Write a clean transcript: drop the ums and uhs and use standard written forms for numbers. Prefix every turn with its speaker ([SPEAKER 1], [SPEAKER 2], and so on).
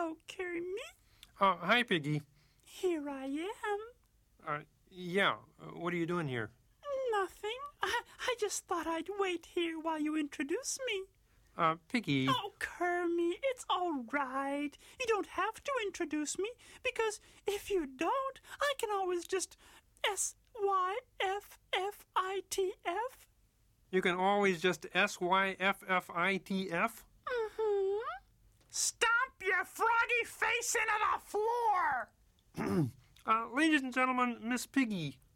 [SPEAKER 1] Hello, Kermit.
[SPEAKER 2] Hi, Piggy.
[SPEAKER 1] Here I am.
[SPEAKER 2] What are you doing here?
[SPEAKER 1] Nothing. I just thought I'd wait here while you introduce me.
[SPEAKER 2] Piggy.
[SPEAKER 1] Oh, Kermit, it's all right. You don't have to introduce me, because if you don't, I can always just SYFFITF.
[SPEAKER 2] You can always just SYFFITF?
[SPEAKER 1] Mm-hmm. Stomp your froggy face into the floor!
[SPEAKER 2] Ladies and gentlemen, Miss Piggy.